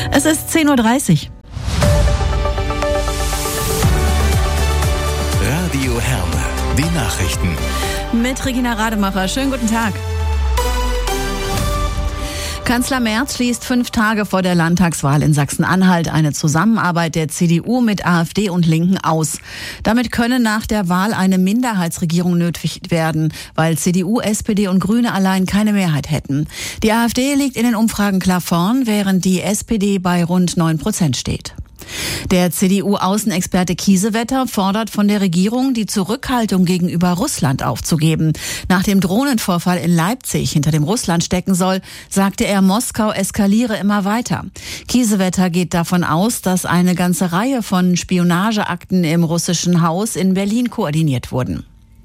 Es ist 10:30 Uhr. Radio Herne, die Nachrichten. Mit Regina Rademacher. Schönen guten Tag. Kanzler Merz schließt 5 Tage vor der Landtagswahl in Sachsen-Anhalt eine Zusammenarbeit der CDU mit AfD und Linken aus. Damit könne nach der Wahl eine Minderheitsregierung nötig werden, weil CDU, SPD und Grüne allein keine Mehrheit hätten. Die AfD liegt in den Umfragen klar vorn, während die SPD bei rund 9% steht. Der CDU-Außenexperte Kiesewetter fordert von der Regierung, die Zurückhaltung gegenüber Russland aufzugeben. Nach dem Drohnenvorfall in Leipzig, hinter dem Russland stecken soll, sagte er, Moskau eskaliere immer weiter. Kiesewetter geht davon aus, dass eine ganze Reihe von Spionageakten im russischen Haus in Berlin koordiniert wurden.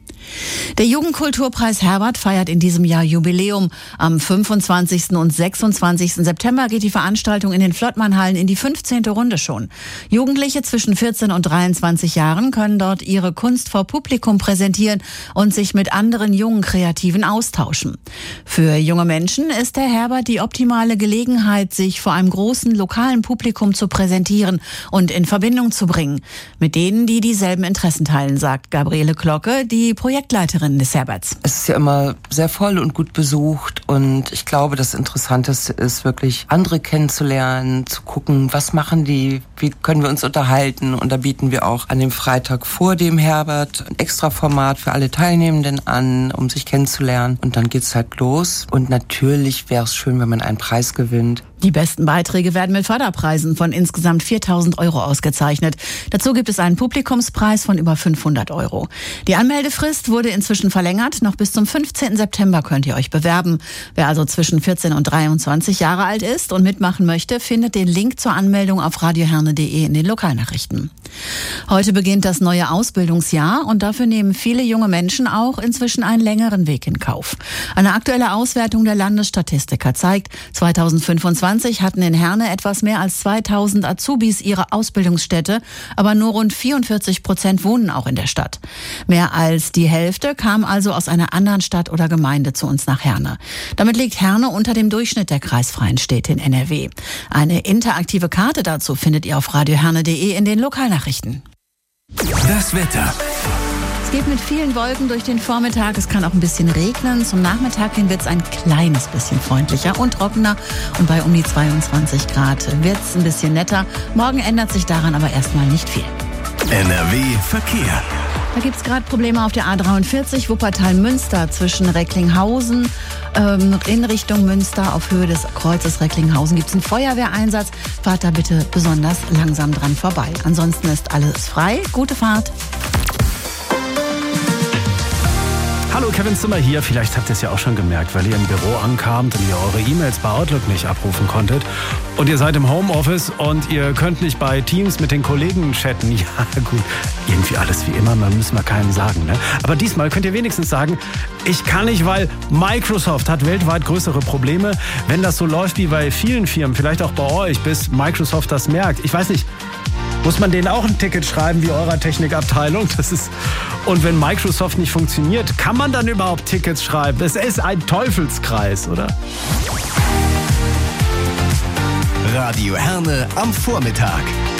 Der Jugendkulturpreis Herbert feiert in diesem Jahr Jubiläum. Am 25. und 26. September geht die Veranstaltung in den Flottmannhallen in die 15. Runde schon. Jugendliche zwischen 14 und 23 Jahren können dort ihre Kunst vor Publikum präsentieren und sich mit anderen jungen Kreativen austauschen. Für junge Menschen ist der Herbert die optimale Gelegenheit, sich vor einem großen lokalen Publikum zu präsentieren und in Verbindung zu bringen. Mit denen, die dieselben Interessen teilen, sagt Gabriele Glocke, die Projektleiterin des Herberts. Es ist ja immer sehr voll und gut besucht und ich glaube, das Interessanteste ist wirklich, andere kennenzulernen, zu gucken, was machen die, wie können wir uns unterhalten, und da bieten wir auch an dem Freitag vor dem Herbert ein extra Format für alle Teilnehmenden an, um sich kennenzulernen, und dann geht's halt los. Und natürlich wäre es schön, wenn man einen Preis gewinnt. Die besten Beiträge werden mit Förderpreisen von insgesamt 4.000 € ausgezeichnet. Dazu gibt es einen Publikumspreis von über 500 €. Die Anmeldefrist wurde inzwischen verlängert. Noch bis zum 15. September könnt ihr euch bewerben. Wer also zwischen 14 und 23 Jahre alt ist und mitmachen möchte, findet den Link zur Anmeldung auf radioherne.de in den Lokalnachrichten. Heute beginnt das neue Ausbildungsjahr und dafür nehmen viele junge Menschen auch inzwischen einen längeren Weg in Kauf. Eine aktuelle Auswertung der Landesstatistiker zeigt, 2025 hatten in Herne etwas mehr als 2000 Azubis ihre Ausbildungsstätte, aber nur rund 44% wohnen auch in der Stadt. Mehr als die Hälfte kam also aus einer anderen Stadt oder Gemeinde zu uns nach Herne. Damit liegt Herne unter dem Durchschnitt der kreisfreien Städte in NRW. Eine interaktive Karte dazu findet ihr auf radioherne.de in den Lokalnachrichten. Das Wetter. Es geht mit vielen Wolken durch den Vormittag. Es kann auch ein bisschen regnen. Zum Nachmittag hin wird es ein kleines bisschen freundlicher und trockener. Und bei um die 22 Grad wird es ein bisschen netter. Morgen ändert sich daran aber erstmal nicht viel. NRW Verkehr. Da gibt es gerade Probleme auf der A43 Wuppertal-Münster zwischen Recklinghausen in Richtung Münster. Auf Höhe des Kreuzes Recklinghausen gibt es einen Feuerwehreinsatz. Fahrt da bitte besonders langsam dran vorbei. Ansonsten ist alles frei. Gute Fahrt. Hallo, Kevin Zimmer hier. Vielleicht habt ihr es ja auch schon gemerkt, weil ihr im Büro ankamt und ihr eure E-Mails bei Outlook nicht abrufen konntet. Und ihr seid im Homeoffice und ihr könnt nicht bei Teams mit den Kollegen chatten. Ja, gut, irgendwie alles wie immer, man muss mal keinem sagen, ne? Aber diesmal könnt ihr wenigstens sagen, ich kann nicht, weil Microsoft hat weltweit größere Probleme. Wenn das so läuft wie bei vielen Firmen, vielleicht auch bei euch, bis Microsoft das merkt. Ich weiß nicht, muss man denen auch ein Ticket schreiben wie eurer Technikabteilung? Und wenn Microsoft nicht funktioniert, kann man dann überhaupt Tickets schreiben? Es ist ein Teufelskreis, oder? Radio Herne am Vormittag.